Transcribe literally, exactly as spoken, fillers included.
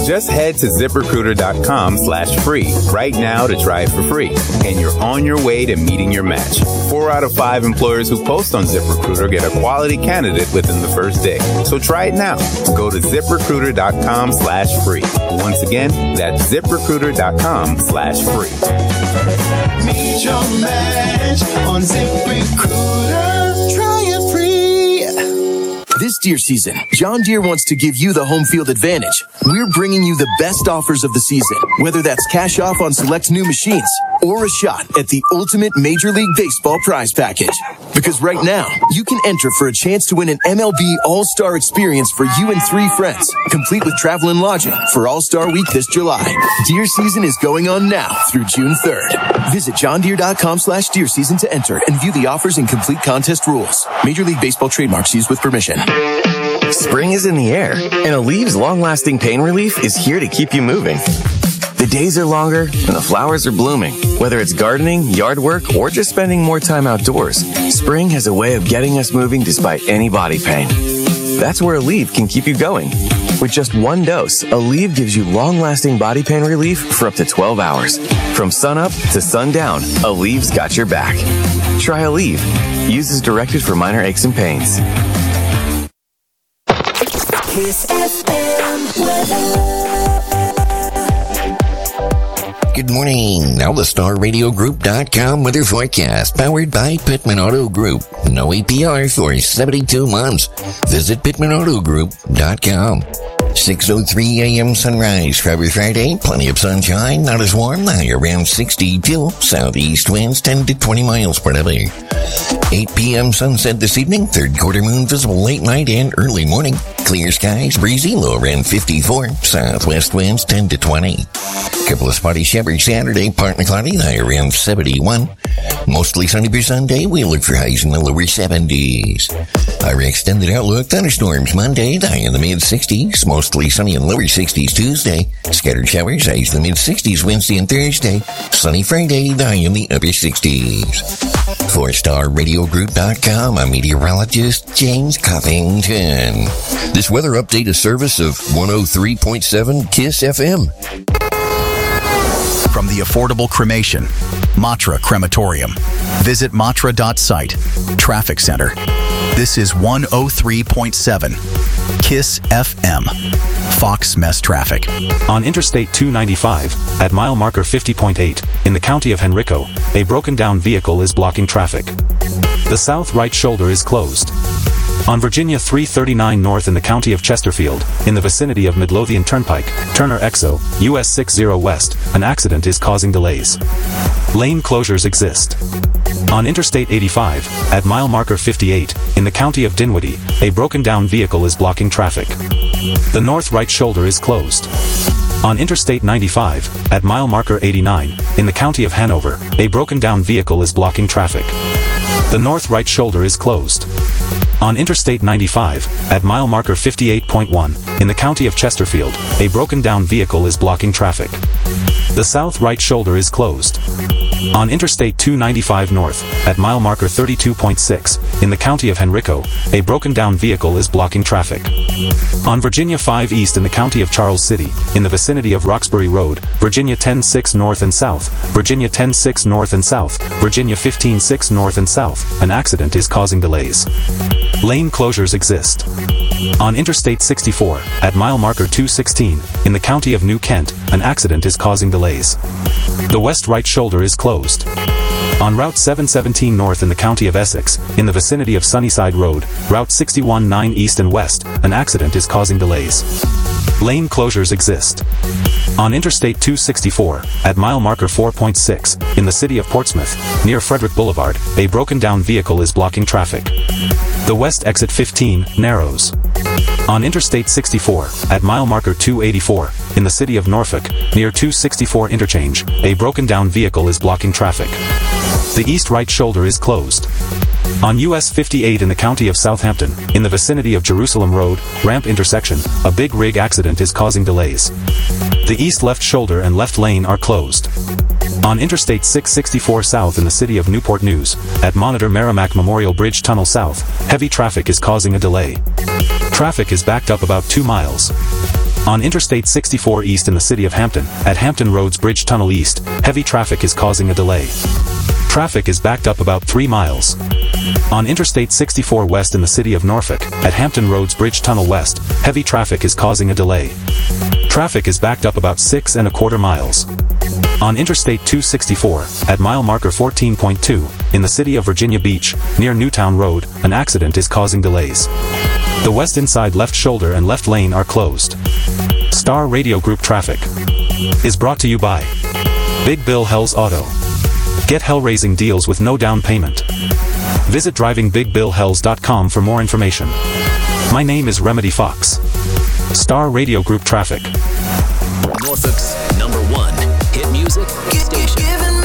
Just head to ZipRecruiter.com slash free right now to try it for free. And you're on your way to meeting your match. Four out of five employers who post on ZipRecruiter get a quality candidate within the first day. So try it now. Go to ZipRecruiter.com slash free. Once again, that's ZipRecruiter.com slash free. Meet your match on ZipRecruiter. Try it free. This deer season, John Deere wants to give you the home field advantage. We're bringing you the best offers of the season, whether that's cash off on select new machines or a shot at the ultimate Major League Baseball prize package. Because right now, you can enter for a chance to win an M L B All-Star experience for you and three friends, complete with travel and lodging for All-Star Week this July. Deer season is going on now through June third. Visit johndeere.com slash deer season to enter and view the offers and complete contest rules. Major League Baseball trademarks used with permission. Spring is in the air, and Aleve's long-lasting pain relief is here to keep you moving. The days are longer, and the flowers are blooming. Whether it's gardening, yard work, or just spending more time outdoors, spring has a way of getting us moving despite any body pain. That's where Aleve can keep you going. With just one dose, Aleve gives you long-lasting body pain relief for up to twelve hours. From sunup to sundown, Aleve's got your back. Try Aleve. Use as directed for minor aches and pains. Kiss F M weather. Good morning. Now the Star Radio Group dot com weather forecast, powered by Pittman Auto Group. No A P R for seventy-two months. Visit Pittman Auto Group dot com. six oh three a.m. sunrise for every Friday. Plenty of sunshine, not as warm, high around sixty-two. Southeast winds ten to twenty miles per hour. eight p.m. sunset this evening. Third quarter moon visible late night and early morning. Clear skies, breezy, low around fifty-four. Southwest winds ten to twenty. Couple of spotty showers Saturday, partly cloudy, high around seventy-one. Mostly sunny for Sunday. We look for highs in the lower seventies. Our extended outlook, thunderstorms Monday, high in the mid-sixties. Mostly sunny and lower sixties Tuesday. Scattered showers, highs in the mid-sixties Wednesday and Thursday. Sunny Friday, high in the upper sixties. For Star Radio Group dot com, I'm meteorologist James Covington. This weather update is service of one oh three point seven KISS F M. From the affordable cremation, Matra Crematorium. Visit matra dot site. Traffic Center. This is one oh three point seven KISS F M. Fox Mess Traffic. On Interstate two ninety-five, at mile marker fifty point eight, in the county of Henrico, a broken-down vehicle is blocking traffic. The south right shoulder is closed. On Virginia three thirty-nine North in the county of Chesterfield, in the vicinity of Midlothian Turnpike, Turner Exo, U S sixty West, an accident is causing delays. Lane closures exist. On Interstate eighty-five, at mile marker fifty-eight, in the county of Dinwiddie, a broken-down vehicle is blocking traffic. The north right shoulder is closed. On Interstate ninety-five, at mile marker eighty-nine, in the county of Hanover, a broken-down vehicle is blocking traffic. The north right shoulder is closed. On Interstate ninety-five, at mile marker fifty-eight point one, in the county of Chesterfield, a broken-down vehicle is blocking traffic. The south right shoulder is closed. On Interstate two ninety-five North, at mile marker thirty-two point six, in the county of Henrico, a broken-down vehicle is blocking traffic. On Virginia five East in the county of Charles City, in the vicinity of Roxbury Road, Virginia ten six North and South, Virginia ten six North and South, Virginia fifteen six North and South, an accident is causing delays. Lane closures exist. On Interstate sixty-four, at mile marker two sixteen, in the county of New Kent, an accident is causing delays. The west right shoulder is closed. On Route seven seventeen North in the county of Essex, in the vicinity of Sunnyside Road, Route sixty-one nine East and West, an accident is causing delays. Lane closures exist. On Interstate two sixty-four, at mile marker four point six, in the city of Portsmouth, near Frederick Boulevard, a broken-down vehicle is blocking traffic. The west exit fifteen narrows. On Interstate sixty-four, at mile marker two eighty-four, in the city of Norfolk, near two sixty-four interchange, a broken-down vehicle is blocking traffic. The east right shoulder is closed. On U S fifty-eight in the county of Southampton, in the vicinity of Jerusalem Road, ramp intersection, a big rig accident is causing delays. The east left shoulder and left lane are closed. On Interstate six sixty-four South in the city of Newport News, at Monitor Merrimack Memorial Bridge Tunnel South, heavy traffic is causing a delay. Traffic is backed up about two miles. On Interstate sixty-four East in the city of Hampton, at Hampton Roads Bridge Tunnel East, heavy traffic is causing a delay. Traffic is backed up about three miles. On Interstate sixty-four West in the city of Norfolk, at Hampton Roads Bridge Tunnel West, heavy traffic is causing a delay. Traffic is backed up about six and a quarter miles. On Interstate two sixty-four, at mile marker fourteen point two, in the city of Virginia Beach, near Newtown Road, an accident is causing delays. The west inside left shoulder and left lane are closed. Star Radio Group Traffic is brought to you by Big Bill Hell's Auto. Get hell-raising deals with no down payment. Visit driving big bill hells dot com for more information. My name is Remedy Fox. Star Radio Group Traffic. Norfolk's number one hit music station.